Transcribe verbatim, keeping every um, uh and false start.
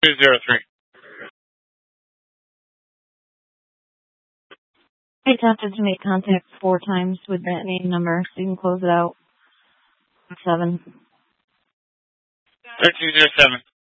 two zero three. I attempted to make contact four times with that name number, so you can close it out. Seven. thirteen zero seven.